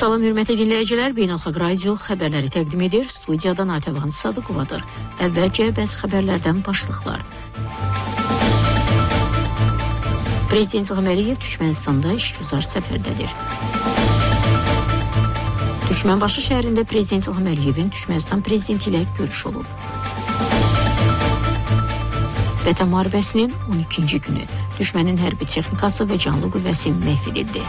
Salam hörmətli dinləyicilər, Beynəlxalq Radio xəbərləri təqdim edir. Studiyadan Atəvan Sadıqovadır. Əvvəlcə bəzi xəbərlərdən başlıqlar. Prezident İlham Əliyev Türkmənistanda işgüzar səfərdədir. Türkmənbaşı şəhərində Prezident İlham Əliyevin Türkmənistan prezidenti ilə görüş olub. Vətən müharibəsinin 12-ci günü düşmənin hərbi texnikası və canlı qüvvəsi məhv edildi.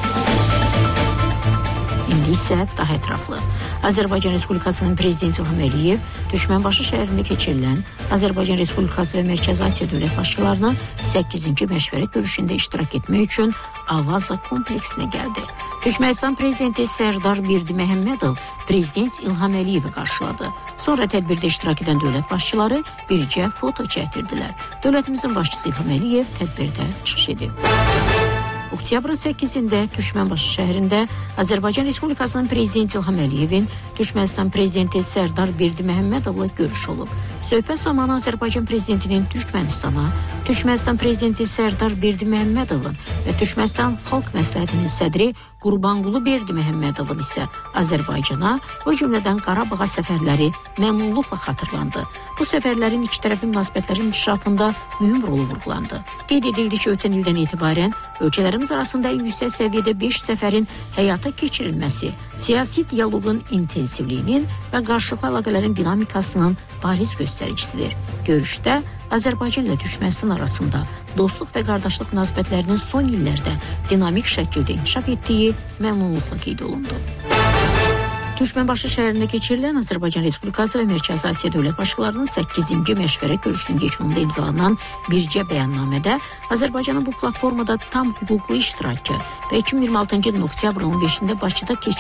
İndi isə daha ətraflı. Azərbaycan Respublikasının Prezidenti İlham Əliyev Türkmənbaşı şəhərində keçirilən Azərbaycan Respublikası və Mərkəzi Asiya dövlət başçılarının 8-ci məşvərət görüşündə iştirak etmək üçün Avaza kompleksinə gəldi. Türkmənistan Prezidenti Sərdar Berdiməhəmmədov Prezident İlham Əliyevi qarşıladı. Sonra tədbirdə iştirak edən dövlət başçıları bircə foto çəkdirdilər. Dövlətimizin başçısı İlham Əliyev tədbirdə çıxış edib. Oktyabrın 8-də Türkmənbaşı şəhərində Azərbaycan Respublikasının Prezidenti İlham Əliyevin Türkmənistan Prezidenti Sərdar Berdiməhəmmədovla görüş olub. Söhbət zamanı Azərbaycan Prezidentinin Türkmənistana, Türkmənistan Prezidenti Sərdar Berdiməhəmmədovun və Türkmənistan Xalq Məsləhətinin sədri Qurbanqulu Berdiməhəmmədovun isə Azərbaycana, o cümlədən Qarabağa səfərləri məmnunluqla xatırlandı. Bu səfərlərin ikitərəfli münasibətlərin inkişafında mühüm rolu vurğulandı. Qeyd edildi ki, ötən ildən etibarən ölkələrimiz arasında ən yüksək səviyyədə 5 səfərin həyata keçirilməsi, siyasi dialoqun intensivliyinin və qarşılıqlı əlaqələrin dinamikasının bariz göstəricisidir. Görüşdə Azərbaycan ilə Türkmənistan arasında dostluq və qardaşlıq münasibətlərinin son illərdə dinamik şəkildə inkişaf etdiyi məmnunluqla qeyd olundu. Türkmənbaşı şəhərində keçirilən Azərbaycan Respublikası və Mərkəzi Asiya dövlət başçılarının 8-ci məşvərət görüşünün keçməsində imzalanan bircə bəyannamədə Azərbaycanın bu platformada tam hüquqlu iştirakı və 2026-cı ilin oktyabrın 15-də Bakıda keçirilən